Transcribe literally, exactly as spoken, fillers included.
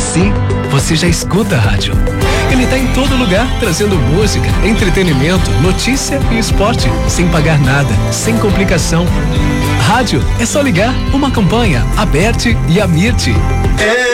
Sim, você já escuta a rádio. Ele tá em todo lugar, trazendo música, entretenimento, notícia e esporte, sem pagar nada, sem complicação. Rádio é só ligar, uma campanha, Aberte e Amirte.